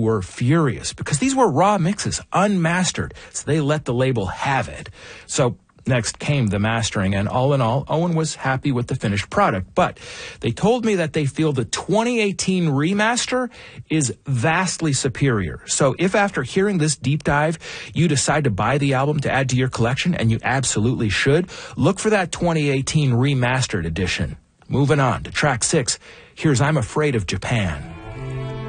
were furious because these were raw mixes, unmastered, so they let the label have it. So next came the mastering, and all in all, Owen was happy with the finished product. But they told me that they feel the 2018 remaster is vastly superior. So if after hearing this deep dive, you decide to buy the album to add to your collection, and you absolutely should, look for that 2018 remastered edition. Moving on to track 6, here's I'm Afraid of Japan.